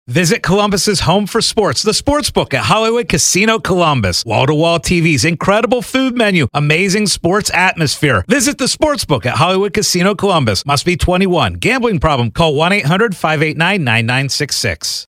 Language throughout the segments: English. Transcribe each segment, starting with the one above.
Visit Columbus's home for sports, the Sportsbook at Hollywood Casino Columbus. Wall-to-wall TVs, incredible food menu, amazing sports atmosphere. Visit the Sportsbook at Hollywood Casino Columbus. Must be 21. Gambling problem? Call 1-800-589-9966.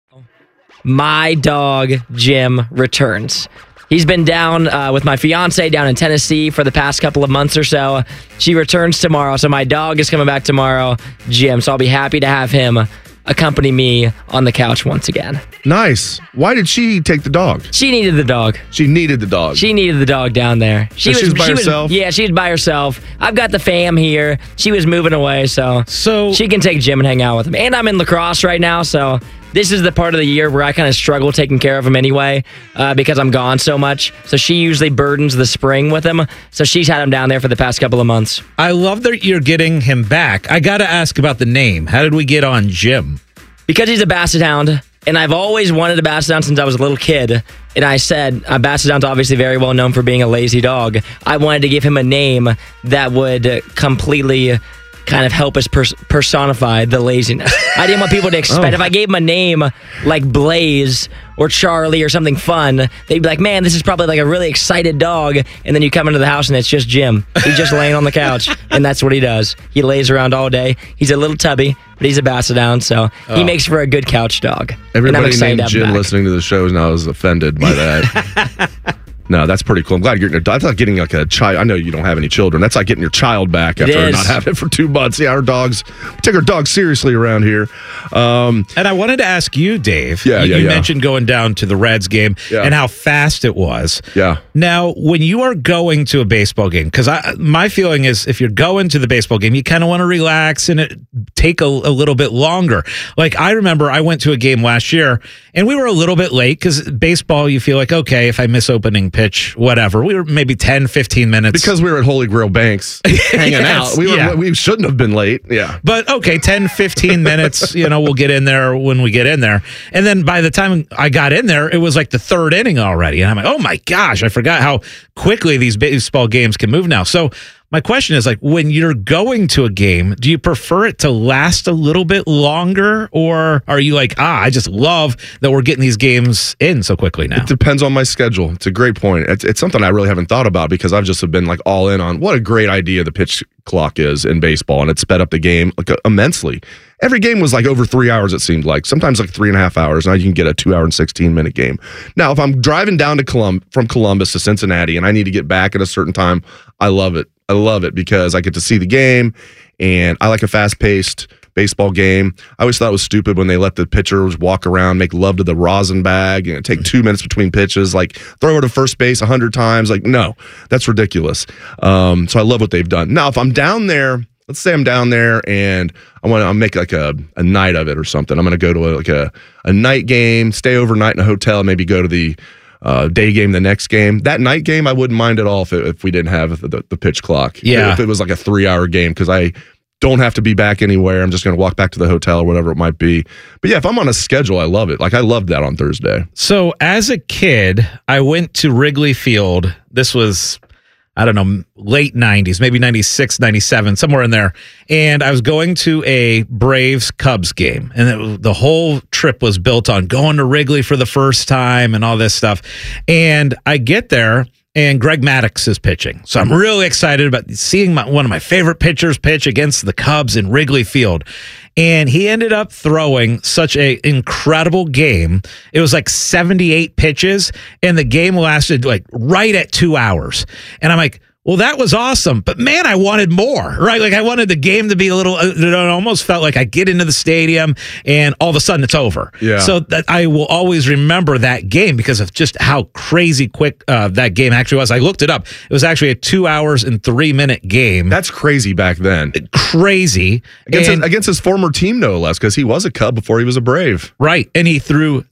My dog, Jim, returns. He's been down with my fiance down in Tennessee for the past couple of months or so. She returns tomorrow, so my dog is coming back tomorrow, Jim. So I'll be happy to have him accompany me on the couch once again. Nice. Why did she take the dog? She needed the dog. She needed the dog. She needed the dog down there. She was by herself? Yeah, she was by herself. I've got the fam here. She was moving away, so she can take Jim and hang out with him. And I'm in lacrosse right now, so this is the part of the year where I kind of struggle taking care of him anyway because I'm gone so much. So she usually burdens the spring with him. So she's had him down there for the past couple of months. I love that you're getting him back. I got to ask about the name. How did we get on Jim? Because he's a Basset Hound, and I've always wanted a Basset Hound since I was a little kid. And I said, a Basset Hound's obviously very well known for being a lazy dog. I wanted to give him a name that would completely kind of help us personify the laziness. I didn't want people to expect, if I gave him a name like Blaze or Charlie or something fun, they'd be like, man, this is probably like a really excited dog. And then you come into the house and it's just Jim. He's just laying on the couch, and that's what he does. He lays around all day. He's a little tubby, but he's a Basset Hound, so he makes for a good couch dog. Everybody named Jim listening to the shows now is offended by that. No, that's pretty cool. I'm glad you're getting that's like getting like a child. I know you don't have any children. That's like getting your child back after not having it for 2 months. Yeah, we take our dogs seriously around here. And I wanted to ask you, Dave. You mentioned going down to the Reds game and how fast it was. Yeah. Now, when you are going to a baseball game, because my feeling is if you're going to the baseball game, you kind of want to relax and it take a little bit longer. Like I remember I went to a game last year and we were a little bit late because baseball, you feel like, okay, if I miss opening pitch, whatever. We were maybe 10, 15 minutes. Because we were at Holy Grail Banks hanging out. We shouldn't have been late. Yeah. But okay, 10, 15 minutes, we'll get in there when we get in there. And then by the time I got in there, it was like the third inning already. And I'm like, oh my gosh, I forgot how quickly these baseball games can move now. So my question is, like, when you're going to a game, do you prefer it to last a little bit longer? Or are you like, I just love that we're getting these games in so quickly now? It depends on my schedule. It's a great point. It's something I really haven't thought about because I've just been like all in on what a great idea the pitch clock is in baseball. And it sped up the game like immensely. Every game was like over 3 hours, it seemed like. Sometimes like 3.5 hours. Now you can get a 2 hour and 16-minute game. Now, if I'm driving down to from Columbus to Cincinnati and I need to get back at a certain time, I love it. I love it because I get to see the game, and I like a fast-paced baseball game. I always thought it was stupid when they let the pitchers walk around, make love to the rosin bag, and take 2 minutes between pitches, like throw it to first base 100 times. Like, no, that's ridiculous. So I love what they've done. Now, if I'm down there, let's say I'm down there and I'll make like a night of it or something. I'm going to go to a night game, stay overnight in a hotel, maybe go to the day game, the next game. That night game, I wouldn't mind at all if we didn't have the pitch clock. Yeah. If it was like a 3-hour game, because I don't have to be back anywhere. I'm just going to walk back to the hotel or whatever it might be. But yeah, if I'm on a schedule, I love it. Like I loved that on Thursday. So as a kid, I went to Wrigley Field. This was, I don't know, late 90s, maybe 96, 97, somewhere in there. And I was going to a Braves-Cubs game. And the whole trip was built on going to Wrigley for the first time and all this stuff. And I get there, and Greg Maddux is pitching. So I'm really excited about seeing one of my favorite pitchers pitch against the Cubs in Wrigley Field. And he ended up throwing such an incredible game. It was like 78 pitches, and the game lasted like right at 2 hours. And I'm like, well, that was awesome, but man, I wanted more, right? Like I wanted the game to be a little, it almost felt like I get into the stadium and all of a sudden it's over. Yeah. So that I will always remember that game because of just how crazy quick that game actually was. I looked it up. It was actually a 2 hours and 3 minute game. That's crazy back then. Crazy. Against his former team, no less, because he was a Cub before he was a Brave. Right. And he threw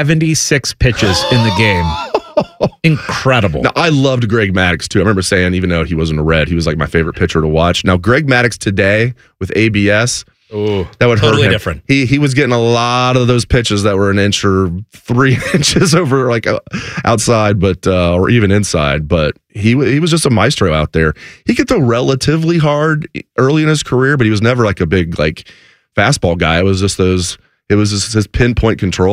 76 pitches in the game. Incredible. Now, I loved Greg Maddux, too. I remember saying, even though he wasn't a Red, he was like my favorite pitcher to watch. Now, Greg Maddux today with ABS, that would totally hurt him. Different. He was getting a lot of those pitches that were an inch or 3 inches over, like outside, but or even inside. But he was just a maestro out there. He could throw relatively hard early in his career, but he was never like a big like fastball guy. It was just his pinpoint control.